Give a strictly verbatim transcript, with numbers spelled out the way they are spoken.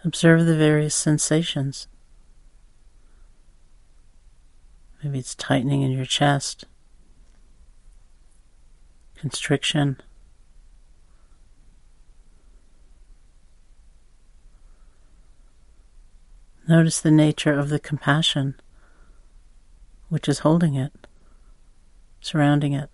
Observe the various sensations. Maybe it's tightening in your chest, constriction. Notice the nature of the compassion which is holding it, surrounding it.